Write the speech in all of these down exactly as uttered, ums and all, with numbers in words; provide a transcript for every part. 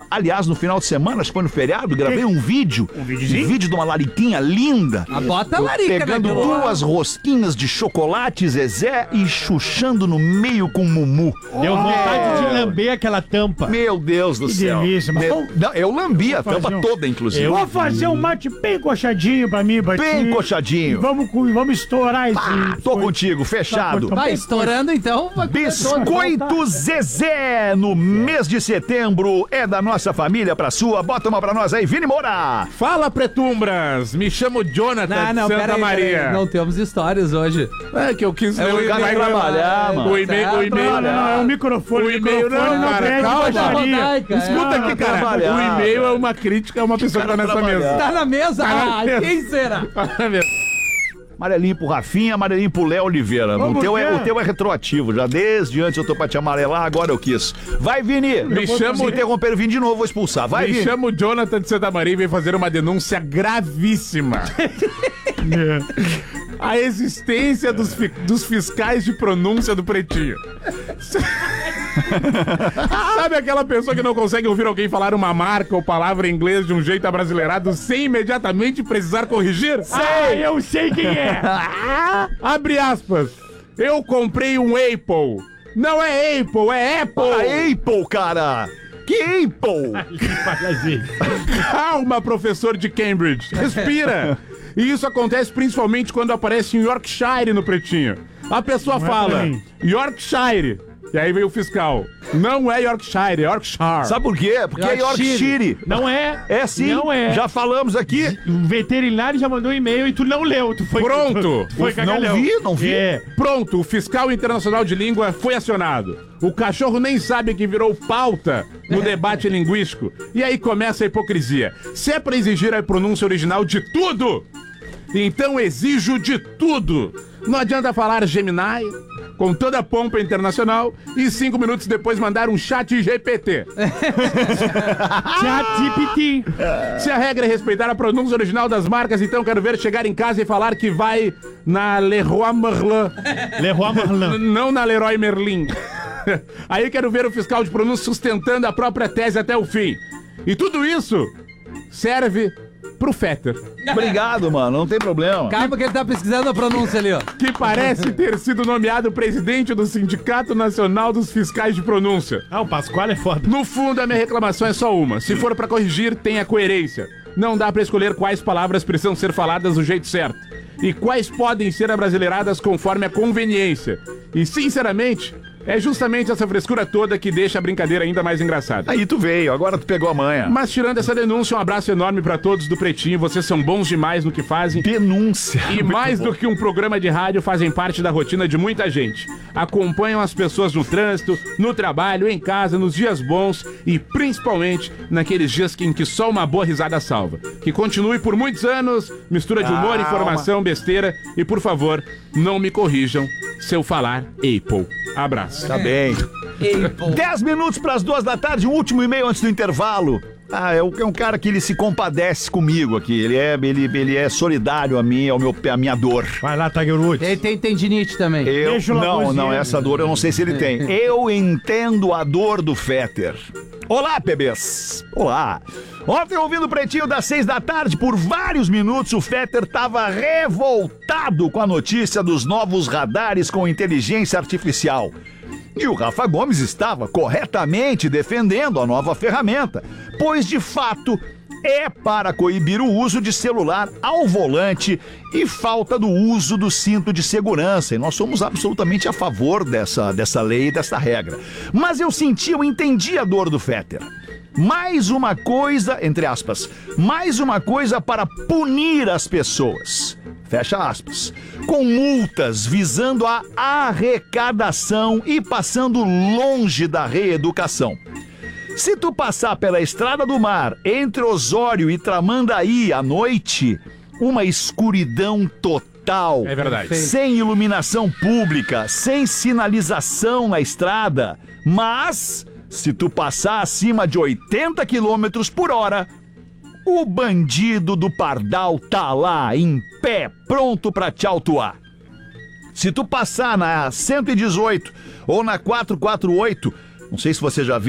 aliás, no final de semana, acho que foi no feriado, gravei um vídeo. Um videozinho? Um vídeo de uma lariquinha linda. A bota a larica, Pegando né? duas rosquinhas de chocolate, Zezé, e chuchando no meio com Mumu. Deu vontade de lamber aquela tampa. Meu Deus do Que céu. delícia, mas Meu- vamos- Não, eu lambi a Vamos tampa fazer um- toda, inclusive. Eu vou fazer um mate bem coxadinho pra mim, Batinho. Bem coxadinho. E vamos, cu- vamos estourar esse... Ah, tô contigo, fechado. Tá, Vai, estourando então. Vai comer todo. Biscoito Zezé, no mês de setembro, é da nossa família pra sua. Bota uma pra nós aí, Vini Moura. Fala, Pretumbras! Me chamo Jonathan Não, não, de Santa pera aí, Maria. pera aí. Não temos histórias hoje. É que eu quis É, ler o o cara e-mail. trabalhar, mano. O e-mail, o e-mail. Não, não, não, é o microfone. O e-mail não, microfone cara, pega calma. baixaria. Rodaica, é. Escuta aqui, cara. trabalhar, O e-mail é uma crítica a uma pessoa que tá nessa mesa. Tá na mesa? Tá na Ah, mesa. quem será? Tá na mesa. Amarelinho pro Rafinha, amarelinho pro Léo Oliveira. O Vamos teu, é, ver. o teu é retroativo. Já desde antes eu tô pra te amarelar, agora eu quis. Vai, Vini. Me Se chamo- interromper o Vini de novo, vou expulsar. Vai, Me Vini. chamo Jonathan de Santa Maria e venho fazer uma denúncia gravíssima. A existência dos, fi- dos fiscais de pronúncia do Pretinho. Sabe aquela pessoa que não consegue ouvir alguém falar uma marca ou palavra em inglês de um jeito abrasileirado sem imediatamente precisar corrigir? Ah, eu sei quem é. Abre aspas. Eu comprei um Apple. Não é Apple, é Apple. Ah, Apple, cara. Que Apple? Calma, professor de Cambridge. Respira. E isso acontece principalmente quando aparece em Yorkshire no Pretinho. A pessoa Não é fala, pra mim. Yorkshire. E aí vem o fiscal. Não é Yorkshire, é Yorkshire. Sabe por quê? Porque é Yorkshire. Yorkshire. Não é. É sim. Não é. Já falamos aqui. O veterinário já mandou um e-mail e tu não leu. Tu foi, Pronto. Tu, tu foi Não cagalhão. vi, não vi. É. Pronto, o fiscal internacional de língua foi acionado. O cachorro nem sabe que virou pauta no debate linguístico. E aí começa a hipocrisia. Se é pra exigir a pronúncia original de tudo, então exijo de tudo. Não adianta falar Gemini com toda a pompa internacional e cinco minutos depois mandar um chat G P T. Chat G P T. Se a regra é respeitar a pronúncia original das marcas, então quero ver chegar em casa e falar que vai na Leroy Merlin. Leroy Merlin. Não na Leroy Merlin. Aí quero ver o fiscal de pronúncia sustentando a própria tese até o fim. E tudo isso serve pro Fetter, Obrigado, mano. Não tem problema. Calma que ele tá pesquisando a pronúncia ali, ó. que parece ter sido nomeado presidente do Sindicato Nacional dos Fiscais de Pronúncia. Ah, o Pascoal é foda. No fundo, a minha reclamação é só uma. Se for pra corrigir, tenha coerência. Não dá pra escolher quais palavras precisam ser faladas do jeito certo e quais podem ser abrasileiradas conforme a conveniência. E, sinceramente, é justamente essa frescura toda que deixa a brincadeira ainda mais engraçada. Aí tu veio, agora tu pegou a manha. Mas tirando essa denúncia, um abraço enorme pra todos do Pretinho. Vocês são bons demais no que fazem. Denúncia. E mais do que um programa de rádio, fazem parte da rotina de muita gente. Acompanham as pessoas no trânsito, no trabalho, em casa, nos dias bons e principalmente naqueles dias em que só uma boa risada salva. Que continue por muitos anos, mistura de humor, Calma. informação, besteira e, por favor, não me corrijam se eu falar Apple. Abraço. Tá bem. Dez minutos pras duas da tarde, um último e-mail antes do intervalo. Ah, é, o- é um cara que ele se compadece comigo aqui. Ele é, ele, ele é solidário a mim, ao meu, a minha dor. Vai lá, Tiger Woods. Ele tem tendinite também. Eu, Deixa o não, Lavoisier. não, essa dor eu não sei se ele tem. Eu entendo a dor do Fetter. Olá, bebês. Olá. Ontem, ouvindo o Pretinho das seis da tarde, por vários minutos, o Fetter tava revoltado com a notícia dos novos radares com inteligência artificial. E o Rafa Gomes estava corretamente defendendo a nova ferramenta, pois, de fato, é para coibir o uso de celular ao volante e falta do uso do cinto de segurança. E nós somos absolutamente a favor dessa, dessa lei e dessa regra. Mas eu senti, eu entendi a dor do Fetter. Mais uma coisa, entre aspas, mais uma coisa para punir as pessoas. Fecha aspas. Com multas visando a arrecadação e passando longe da reeducação. Se tu passar pela Estrada do Mar, entre Osório e Tramandaí à noite, uma escuridão total. É verdade. Sem iluminação pública, sem sinalização na estrada. Mas, se tu passar acima de oitenta quilômetros por hora, o bandido do Pardal tá lá, em pé, pronto pra te autuar. Se tu passar na cento e dezoito ou na quatrocentos e quarenta e oito, não sei se vocês já viram,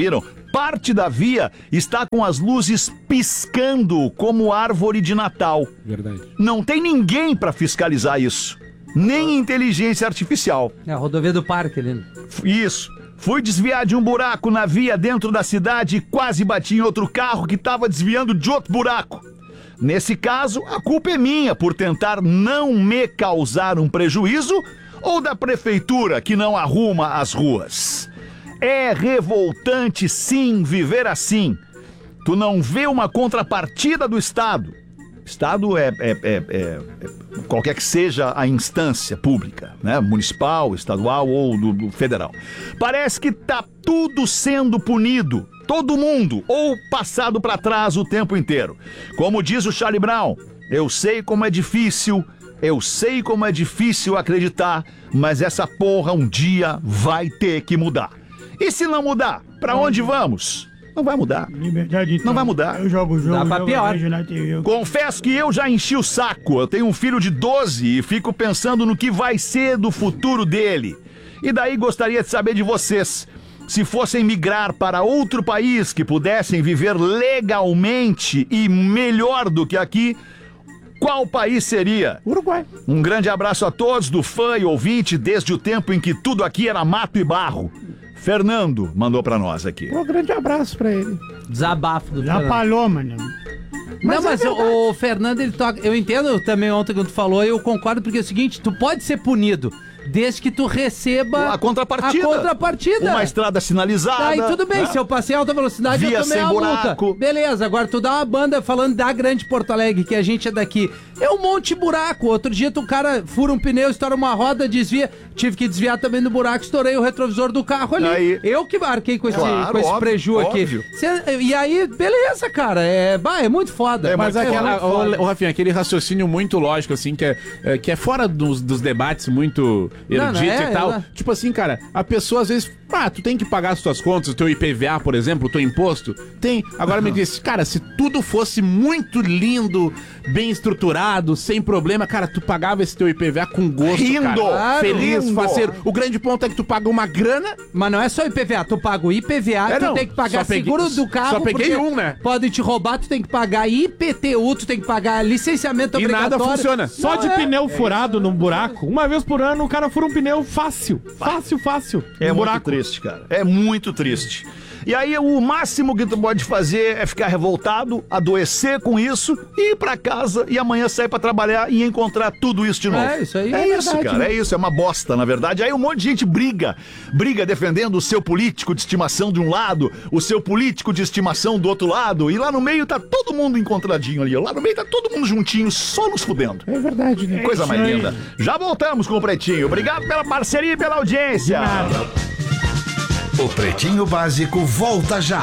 parte da via está com as luzes piscando como árvore de Natal. Verdade. Não tem ninguém para fiscalizar isso. Nem inteligência artificial. É a rodovia do parque ali. Isso. Fui desviar de um buraco na via dentro da cidade e quase bati em outro carro que estava desviando de outro buraco. Nesse caso, a culpa é minha por tentar não me causar um prejuízo ou da prefeitura que não arruma as ruas. É revoltante, sim, viver assim. Tu não vê uma contrapartida do Estado. Estado é, é, é, é, é qualquer que seja a instância pública, né? Municipal, estadual ou do, do federal. Parece que tá tudo sendo punido, todo mundo, ou passado para trás o tempo inteiro. Como diz o Charlie Brown, eu sei como é difícil, eu sei como é difícil acreditar, mas essa porra um dia vai ter que mudar. E se não mudar, pra onde vamos? Não vai mudar. Liberdade, então. Não vai mudar. Eu jogo o jogo. Dá pra jogo, pior. vejo na T V. Confesso que eu já enchi o saco. Eu tenho um filho de doze e fico pensando no que vai ser do futuro dele. E daí gostaria de saber de vocês. Se fossem migrar para outro país que pudessem viver legalmente e melhor do que aqui, qual país seria? Uruguai. Um grande abraço a todos, do fã e ouvinte, desde o tempo em que tudo aqui era mato e barro. Fernando mandou pra nós aqui. Um grande abraço pra ele. Desabafo do Já Fernando. falou, mano. Não, mas o, o Fernando, ele toca. Eu entendo também ontem que tu falou, eu concordo, porque é o seguinte: tu pode ser punido desde que tu receba A contrapartida. A contrapartida. Uma estrada sinalizada. Aí tudo bem, né? se eu passei alta velocidade, Via eu tomei sem a buraco. multa. Beleza, agora tu dá uma banda falando da grande Porto Alegre, que a gente é daqui. É um monte de buraco. Outro dia tu, cara, fura um pneu, estoura uma roda, desvia. Tive que desviar também do buraco, estourei o retrovisor do carro ali. Aí. Eu que marquei com esse, Claro, com esse óbvio, preju óbvio. aqui. Cê- e aí, beleza, cara. É, bah, é muito foda. É Mas muito aquela, foda. o, o Rafinha, aquele raciocínio muito lógico, assim, que é, é, que é fora dos, dos debates muito Não, não, eruditos é, e tal. é. Tipo assim, cara, a pessoa às vezes, ah, tu tem que pagar as tuas contas, o teu I P V A, por exemplo, o teu imposto. Tem. Agora me diz, cara, se tudo fosse muito lindo, bem estruturado, sem problema, cara, tu pagava esse teu I P V A com gosto, Rindo. cara. Claro. Feliz, Rindo. faceiro. O grande ponto é que tu paga uma grana. Mas não é só I P V A, tu paga o I P V A, É, tu não, tem que pagar só peguei- seguro do carro. só peguei porque um, né? Pode te roubar, tu tem que pagar I P T U, tu tem que pagar licenciamento E nada obrigatório. funciona. Só Não, de é. pneu furado num buraco, uma vez por ano o cara fura um pneu fácil. Fácil, fácil. É Um muito buraco. triste, cara. É muito triste. E aí o máximo que tu pode fazer é ficar revoltado, adoecer com isso, e ir pra casa e amanhã sair pra trabalhar e encontrar tudo isso de novo. É, isso aí É, é isso, verdade, cara. né? É isso, é uma bosta, na verdade. Aí um monte de gente briga. Briga defendendo o seu político de estimação de um lado, o seu político de estimação do outro lado, e lá no meio tá todo mundo encontradinho ali. Lá no meio tá todo mundo juntinho, só nos fudendo. É verdade, né? Coisa mais isso aí. linda. Já voltamos com o Pretinho. Obrigado pela parceria e pela audiência. O Pretinho Básico volta já.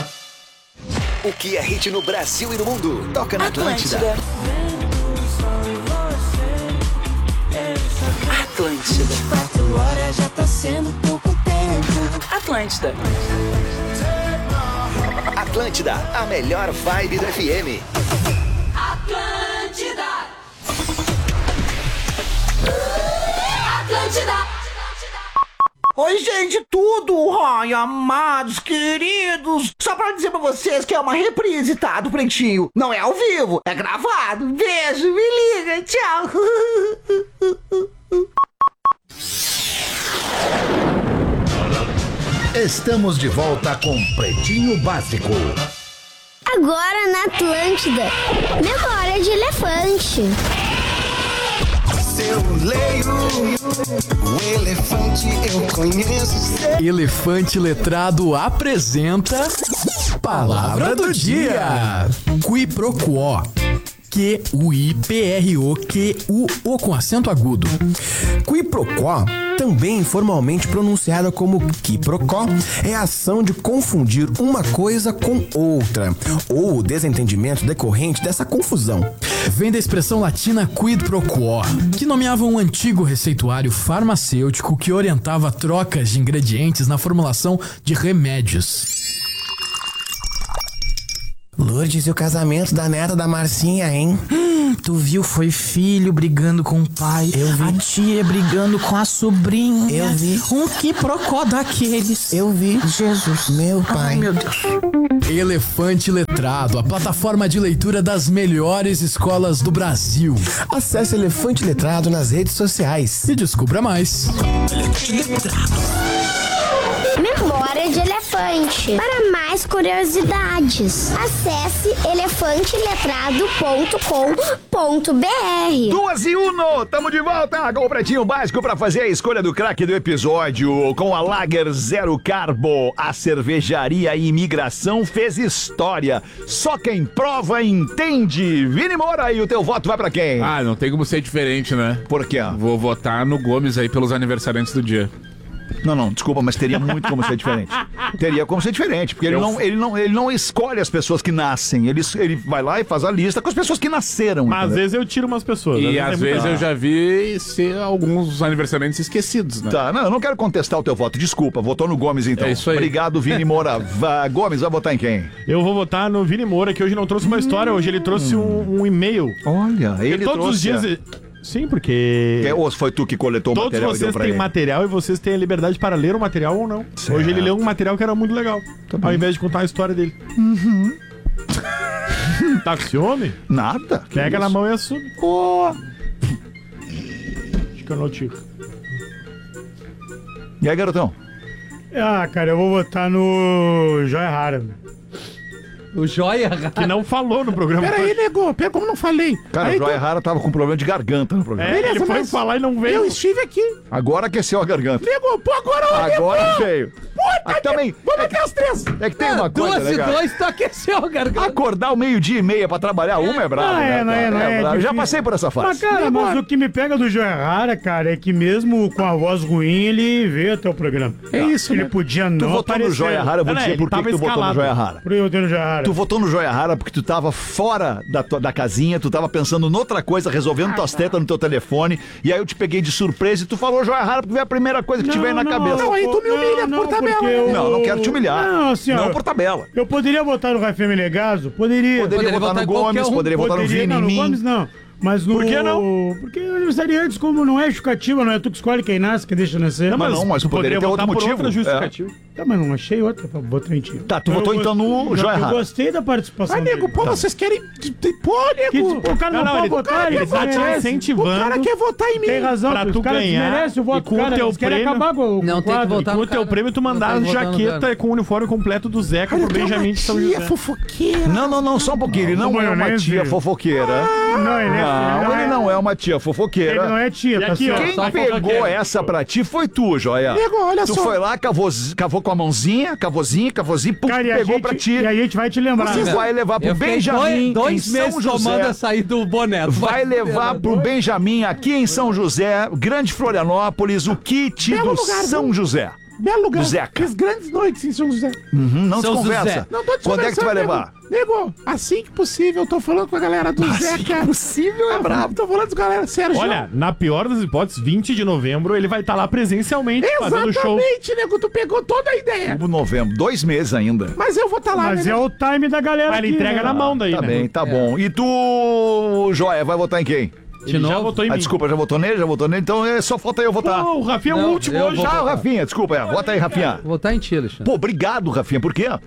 O que é hit no Brasil e no mundo? Toca na Atlântida. Atlântida. Quatro horas já tá sendo pouco tempo. Atlântida. Atlântida, a melhor vibe do F M. Atlântida. Atlântida. Oi, gente, tudo! Ai, amados, queridos! Só pra dizer pra vocês que é uma reprise, tá? Do Pretinho. Não é ao vivo, é gravado. Beijo, me liga, tchau! Estamos de volta com Pretinho Básico. Agora na Atlântida, memória de elefante. Eu leio, o elefante eu conheço. Elefante Letrado apresenta Palavra do Dia. Qui pro quo. Q U I P R O Q U O com acento agudo. Qui pro quo, também informalmente pronunciada como quiprocó, é a ação de confundir uma coisa com outra, ou o desentendimento decorrente dessa confusão. Vem da expressão latina quid pro quo, que nomeava um antigo receituário farmacêutico que orientava trocas de ingredientes na formulação de remédios. Lourdes e o casamento da neta da Marcinha, hein? Hum, Tu viu, foi filho brigando com o pai. Eu vi. A tia brigando com a sobrinha. Eu vi. Um quiprocó daqueles. Eu vi. Jesus. Meu pai. Ai, meu Deus. Elefante Letrado, a plataforma de leitura das melhores escolas do Brasil. Acesse Elefante Letrado nas redes sociais e descubra mais. Elefante Letrado. Memória de elefante. Para mais curiosidades, acesse elefante letrado ponto com ponto b r. Duas e uno, tamo de volta com o Pretinho Básico para fazer a escolha do craque do episódio. Com a Lager Zero Carbo, a cervejaria e imigração fez história. Só quem prova entende. Vini Moura, e o teu voto vai pra quem? Ah, não tem como ser diferente, né? Por quê? Vou votar no Gomes aí pelos aniversariantes do dia. Não, não, desculpa, mas teria muito como ser diferente. Teria como ser diferente, porque ele, Eu... não, ele, não, ele não escolhe as pessoas que nascem. Ele, ele vai lá e faz a lista com as pessoas que nasceram. Mas às vezes eu tiro umas pessoas. E às às vezes, vezes eu já vi ser alguns aniversariantes esquecidos, né? Tá, não, eu não quero contestar o teu voto. Desculpa, votou no Gomes então. É isso aí. Obrigado, Vini Moura. Vá, Gomes, vai votar em quem? Eu vou votar no Vini Moura, que hoje não trouxe uma história, hoje ele trouxe um, um e-mail. Olha, ele todos trouxe... os dias... Sim, porque... Que, ou foi tu que coletou o todos material e deu vocês pra têm ele? material e vocês têm a liberdade para ler o material ou não. Certo. Hoje ele leu um material que era muito legal. Tá ao invés de contar a história dele. Uhum. Tá com ciúme? Nada. Pega na mão e assume. Oh. Acho que eu não tiro. E aí, garotão? Ah, cara, eu vou votar no Joia Rara. O Joia Rara. Que não falou no programa. Peraí, nego, pera, como não falei? Cara, aí o Joia tu... Rara tava com problema de garganta no programa. É, ele foi falar e não veio. Eu estive aqui. Agora aqueceu a garganta. Nego, pô, agora eu Agora veio. Puta, também. Vamos até as três. É que tem uma coisa, Duas né, e cara? dois, tu aqueceu a garganta. Acordar o meio-dia e meia pra trabalhar uma é brabo, Não né, é, não é, cara? não é. brabo. Já difícil. passei por essa fase. Mas, cara, mas o que me pega do Joia Rara, cara, é que mesmo com a voz ruim, ele veio até o programa. É isso, Ele né? podia não Tu votou aparecer. no Joia Rara, eu vou Não, dizer ele por que tava que tu votou no escalado. Joia Rara. Por eu votar no Joia Rara. Tu votou no Joia Rara porque tu tava fora da, tua- da casinha, tu tava pensando noutra coisa, resolvendo tuas tetas no teu telefone, e aí eu te peguei de surpresa e tu falou Joia Rara porque veio a primeira coisa que te veio na cabeça. Não, aí tu me humilha por tabela. porque eu- Não, não quero te humilhar. Não, assim, ó, Não por tabela. Eu poderia votar no Rafael Menegaso? Poderia. Poderia, Poderia votar votar no em qualquer Gomes, um. poderia votar no Poderia, Vini, não, em no mim. Gomes não. Mas no... Por que não? Porque aniversariantes, como não é justificativa, não é tu que escolhe quem nasce, quem deixa nascer. Mas não, mas tu poderia ter outro votar por motivo. outra justificativa. Tá, mas não achei outra pra votar em ti. Tá, tu votou Eu então no gost- Joia Eu Rara. gostei da participação Ai, nego, dele. pô, vocês querem... Pô, Que, nego. tipo, o cara não, Não, não, pode ele- votar, ele ele tá te merece. incentivando. O cara quer votar em mim. Tem razão, pra os tu caras ganhar desmerecem o voto e com do cara, o teu eles querem prêmio- acabar com o Não, tem que quadro. votar Com no o teu cara. prêmio, tu mandar Não a tem que votar no jaqueta cara. com o uniforme completo do Zeca pro Benjamin de São José. fofoqueira. Não, não, não, só um pouquinho. Ele não Com é uma maionese. tia fofoqueira. Não, ele, é, Não, ele não é uma tia fofoqueira. Ele não é tia, E tá aqui, ó, certo. Quem Só pegou fofoqueira. essa pra ti foi tu, Joia. Nego, olha tu só. foi lá, cavou, cavou com a mãozinha, cavozinho, cavozinho, pum, Cara, e a pegou gente, pra ti. E a gente vai te lembrar. Você vai levar pro Eu fiquei Benjamin dois, dois em meses São José. tomando açaí do boné. Vai levar pro Benjamin aqui em São José, Grande Florianópolis, o kit Belo do lugar, São viu? José. Belo lugar. Do Zeca. Fiz grandes noites em São José. Uhum, não São desconversa. José. Não tô Quando é que tu vai desconversando, levar? Nego, nego, assim que possível, eu tô falando com a galera do Zeca. Possível é brabo. Tô falando com a galera, Sérgio. Olha, na pior das hipóteses, vinte de novembro, ele vai estar lá presencialmente fazendo show. Exatamente, nego, tu pegou toda a ideia. Novembro, dois meses ainda. Mas eu vou estar tá lá, Mas né? é o time da galera Mas ele aqui, entrega né? na mão daí, Tá né? bem, tá bom. E tu, Joia, vai votar em quem? Ele já votou em Ah, mim. desculpa, já votou nele? Já votou nele? Então é, só falta eu votar. Pô, o Rafinha é o Não, último eu hoje. vou Já, votar. o Rafinha, desculpa, é, vota aí, Rafinha. Vou votar em ti, Alexandre. Pô, obrigado, Rafinha, por quê?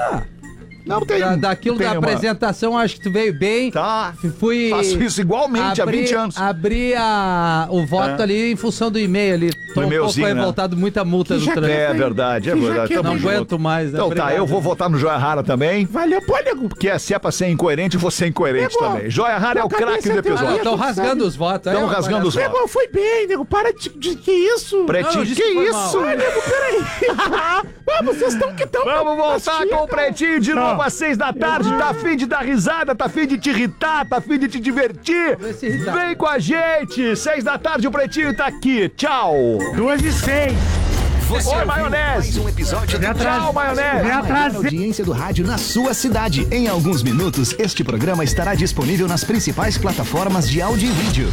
Não tem. Da, daquilo tem da uma- apresentação, acho que tu veio bem. Tá. Fui. Faço isso igualmente há abri- vinte anos. Abri a, o voto É. ali em função do e-mail ali. Tô um pouco e-mailzinho, né? revoltado, muita multa do É trânsito. verdade, é Que verdade. jaqueta. Tamo Não junto. aguento mais, né? Então tá, Obrigado. eu vou votar no Joia Rara também. Valeu, pô, nego. Porque se é pra ser incoerente, eu vou ser incoerente Nego, também. Joia Rara é o tua craque cabeça do é teu episódio. Estão tu rasgando sabe. os votos. Tão aí, ó, rasgando os palhaçada. votos. Nego, foi bem, nego. Para de... de que isso? Pretinho, Não, que isso foi isso? mal. Ai, nego, peraí. Ah, vocês estão que estão... Vamos voltar com o Pretinho de novo às seis da tarde. Tá afim de dar risada, tá afim de te irritar, tá afim de te divertir? Vai se irritar. Vem com a gente. Seis da tarde o Pretinho tá aqui. Tchau. Duas e seis. Você Oi, ouviu maionese. mais um episódio do Tchau, maionese. Já atrasei. audiência do rádio na sua cidade. Em alguns minutos, este programa estará disponível nas principais plataformas de áudio e vídeo.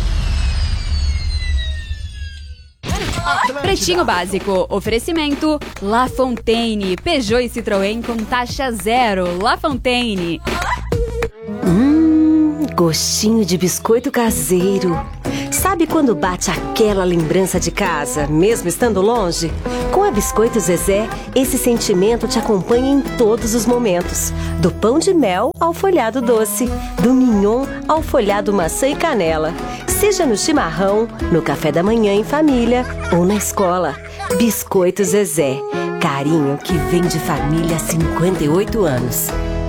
Pretinho Básico, oferecimento La Fontaine, Peugeot e Citroën com taxa zero. La Fontaine. Hum, gostinho de biscoito caseiro. Sabe quando bate aquela lembrança de casa, mesmo estando longe? Com a Biscoito Zezé, esse sentimento te acompanha em todos os momentos. Do pão de mel ao folhado doce, do mignon ao folhado maçã e canela. Seja no chimarrão, no café da manhã em família ou na escola. Biscoito Zezé, carinho que vem de família há cinquenta e oito anos.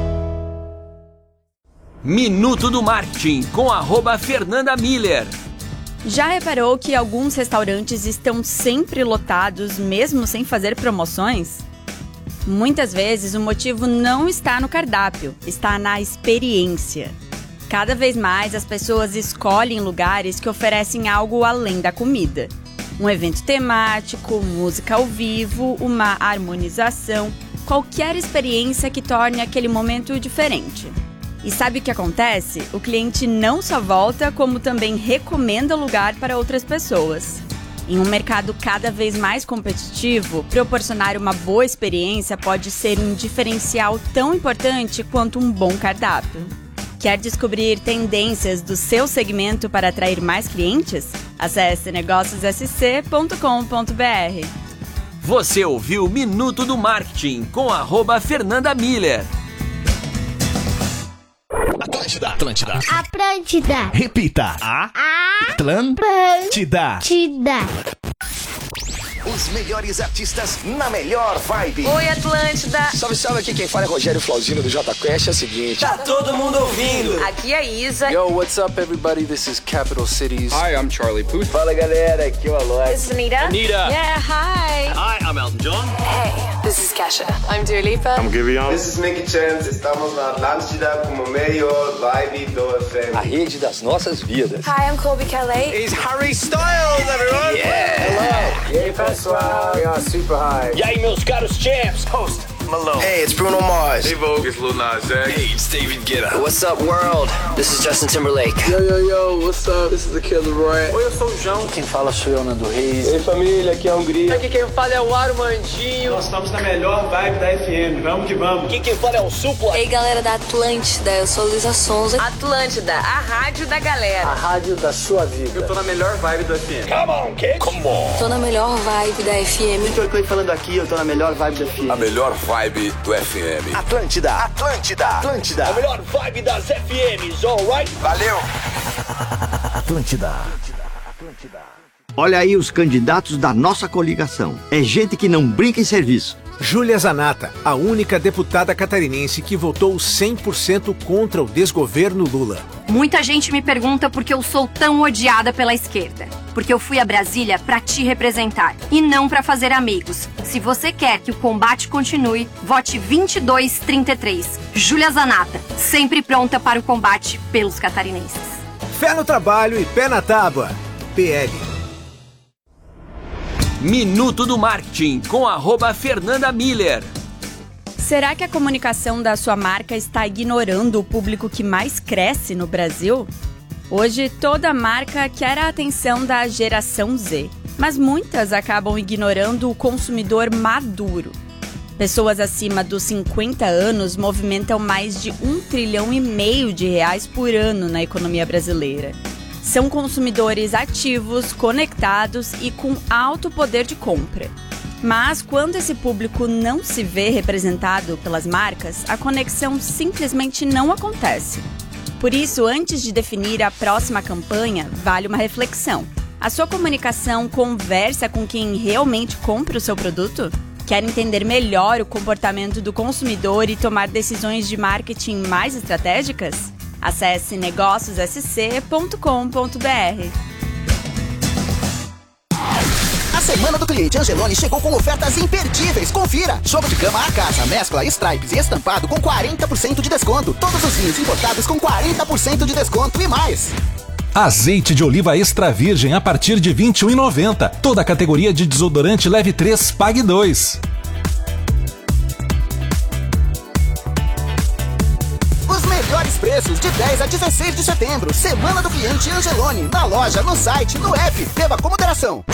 Minuto do Marketing com arroba Fernanda Miller. Já reparou que alguns restaurantes estão sempre lotados, mesmo sem fazer promoções? Muitas vezes o motivo não está no cardápio, está na experiência. Cada vez mais as pessoas escolhem lugares que oferecem algo além da comida. Um evento temático, música ao vivo, uma harmonização, qualquer experiência que torne aquele momento diferente. E sabe o que acontece? O cliente não só volta, como também recomenda o lugar para outras pessoas. Em um mercado cada vez mais competitivo, proporcionar uma boa experiência pode ser um diferencial tão importante quanto um bom cardápio. Quer descobrir tendências do seu segmento para atrair mais clientes? Acesse negócios s c ponto com ponto b r. Você ouviu Minuto do Marketing com arroba Fernanda Miller. Atlântida. Atlântida. Atlântida. Repita. A. Atlântida. Atlântida. Os melhores artistas na melhor vibe. Oi, Atlântida. Salve, salve, aqui quem fala é Rogério Flauzino do Jota Quest. É o seguinte: tá todo mundo ouvindo. Aqui é a Isa. Yo, what's up, everybody? This is Capital Cities. Hi, I'm Charlie Puth. Fala, galera, aqui é o Alok. This is Anita. Anita. Yeah, hi. Hi, I'm Elton John. Hey, this is Kesha. I'm Dua Lipa. I'm Giveon. This is Nicky Chance. Estamos na Atlântida como melhor vibe do F M. A rede das nossas vidas. Hi, I'm Colby Calais. It's Harry Styles, everyone. Yeah. Hello. E aí, pessoal? We are super high. E aí, meus caros champs? Host Malone. Hey, it's Bruno Mars. Hey, Vogue, it's Lil Nas X. Hey, it's David Guetta. What's up, world? This is Justin Timberlake. Yo, yo, yo, what's up? This is the Kid Laroi. Oi, eu sou o João. Quem fala sou eu, Nando Reis. Ei, família, aqui é a Hungria. Aqui quem fala é o Armandinho. Nós estamos na melhor vibe da F M. Vamos que vamos. Aqui quem fala é o Supla. Ei, galera da Atlântida, eu sou Luísa Sonza. Atlântida, a rádio da galera. A rádio da sua vida. Eu tô na melhor vibe do F M. Come on, kid. Come on. Tô na melhor vibe da F M. Vitor Clay falando aqui, eu tô na melhor vibe da F M. A melhor vibe do F M. Atlântida. Atlântida. Atlântida. A melhor vibe das F Ms, alright? Valeu. Atlântida. Olha aí os candidatos da nossa coligação. É gente que não brinca em serviço. Júlia Zanata, a única deputada catarinense que votou cem por cento contra o desgoverno Lula. Muita gente me pergunta por que eu sou tão odiada pela esquerda. Porque eu fui a Brasília pra te representar e não pra fazer amigos. Se você quer que o combate continue, vote vinte e dois trinta e três. Júlia Zanata, sempre pronta para o combate pelos catarinenses. Fé no trabalho e pé na tábua. P L. Minuto do Marketing com arroba Fernanda Miller. Será que a comunicação da sua marca está ignorando o público que mais cresce no Brasil? Hoje, toda marca quer a atenção da geração Z, mas muitas acabam ignorando o consumidor maduro. Pessoas acima dos cinquenta anos movimentam mais de um trilhão e meio de reais por ano na economia brasileira. São consumidores ativos, conectados e com alto poder de compra. Mas quando esse público não se vê representado pelas marcas, a conexão simplesmente não acontece. Por isso, antes de definir a próxima campanha, vale uma reflexão. A sua comunicação conversa com quem realmente compra o seu produto? Quer entender melhor o comportamento do consumidor e tomar decisões de marketing mais estratégicas? Acesse negócios s c ponto com ponto b r. A Semana do Cliente Angeloni chegou com ofertas imperdíveis. Confira! Jogo de cama a casa, mescla, stripes e estampado com quarenta por cento de desconto. Todos os vinhos importados com quarenta por cento de desconto e mais. Azeite de oliva extra virgem a partir de vinte e um reais e noventa centavos. Toda a categoria de desodorante leve três, pague dois. Os melhores preços de dez a dezesseis de setembro. Semana do Cliente Angeloni. Na loja, no site, no app. Beba com moderação.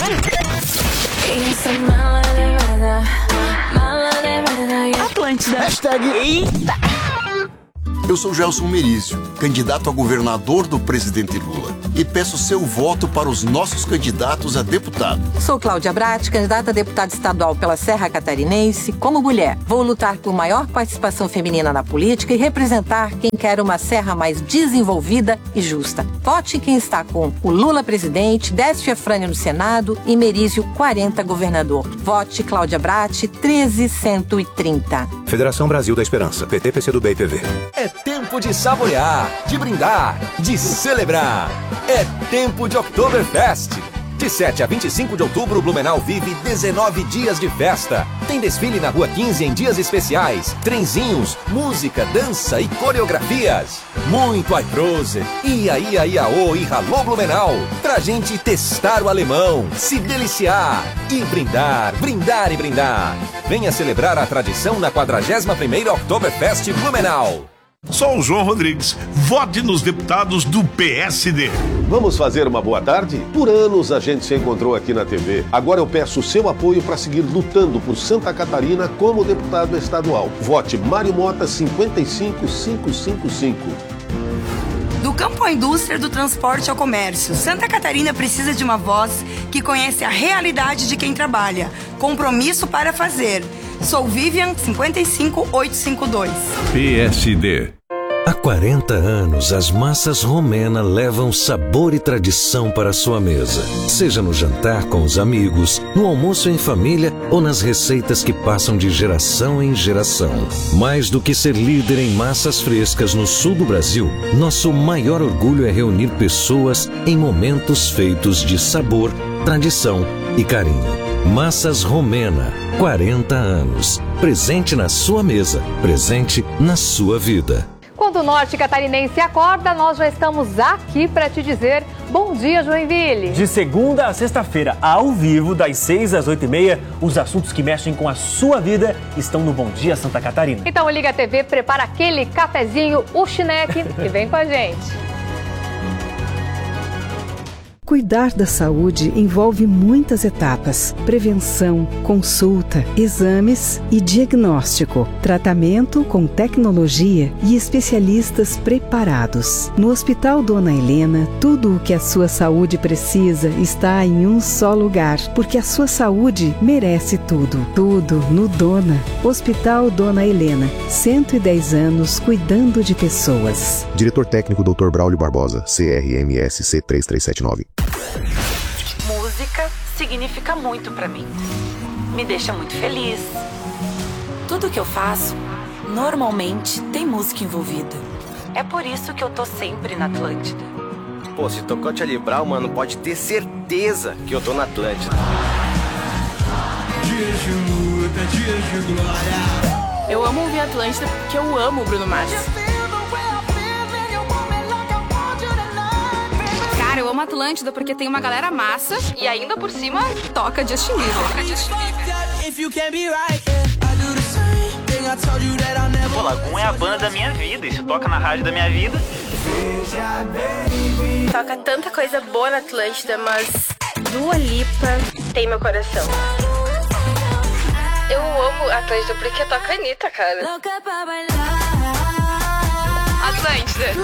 Atlântida. Hashtag Eita. Eu sou Gelson Merizio, candidato a governador do presidente Lula, e peço seu voto para os nossos candidatos a deputado. Sou Cláudia Bratti, candidata a deputada estadual pela Serra Catarinense. Como mulher, vou lutar por maior participação feminina na política e representar quem quer uma Serra mais desenvolvida e justa. Vote em quem está com o Lula presidente, Décio Efrânio no Senado e Merizio quarenta governador. Vote Cláudia Bratti, treze cento e trinta. Federação Brasil da Esperança, P T, P C do B e P V. É tempo de saborear, de brindar, de celebrar. É tempo de Oktoberfest. De sete a vinte e cinco de outubro, Blumenau vive dezenove dias de festa. Tem desfile na Rua quinze em dias especiais, trenzinhos, música, dança e coreografias. Muito Aiprose, ia, ia, iaô e ralô Blumenau. Pra gente testar o alemão, se deliciar e brindar, brindar e brindar. Venha celebrar a tradição na quadragésima primeira Oktoberfest Blumenau. Sou o João Rodrigues. Vote nos deputados do P S D. Vamos fazer uma boa tarde? Por anos a gente se encontrou aqui na T V. Agora eu peço o seu apoio para seguir lutando por Santa Catarina como deputado estadual. Vote Mário Mota cinquenta e cinco mil quinhentos e cinquenta e cinco. Do campo à indústria, do transporte ao comércio, Santa Catarina precisa de uma voz que conhece a realidade de quem trabalha. Compromisso para fazer. Sou Vivian cinquenta e cinco mil oitocentos e cinquenta e dois. P S D. Há quarenta anos, as massas Romena levam sabor e tradição para a sua mesa. Seja no jantar com os amigos, no almoço em família ou nas receitas que passam de geração em geração. Mais do que ser líder em massas frescas no sul do Brasil, nosso maior orgulho é reunir pessoas em momentos feitos de sabor, tradição e carinho. Massas Romena, quarenta anos. Presente na sua mesa, presente na sua vida. Quando o norte catarinense acorda, nós já estamos aqui para te dizer bom dia, Joinville. De segunda a sexta-feira, ao vivo, das seis às oito e meia, os assuntos que mexem com a sua vida estão no Bom Dia Santa Catarina. Então liga a T V, prepara aquele cafezinho, o chineque e vem com a gente. Cuidar da saúde envolve muitas etapas: prevenção, consulta, exames e diagnóstico, tratamento com tecnologia e especialistas preparados. No Hospital Dona Helena, tudo o que a sua saúde precisa está em um só lugar, porque a sua saúde merece tudo. Tudo no Dona. Hospital Dona Helena, cento e dez anos cuidando de pessoas. Diretor técnico doutor Braulio Barbosa, C R M S C três três sete nove. Música significa muito pra mim. Me deixa muito feliz. Tudo que eu faço, normalmente, tem música envolvida. É por isso que eu tô sempre na Atlântida. Pô, se tocou Charlie Brown, mano, pode ter certeza que eu tô na Atlântida. Dias de luta, dias de glória. Eu amo ouvir Atlântida porque eu amo o Bruno Mars. Cara, eu amo Atlântida porque tem uma galera massa e ainda por cima toca Justin Bieber. Pô, Lagoon é a banda da minha vida, isso toca na rádio da minha vida. Toca tanta coisa boa na Atlântida, mas Dua Lipa tem meu coração. Eu amo Atlântida porque toca a Anitta, cara. Atlântida.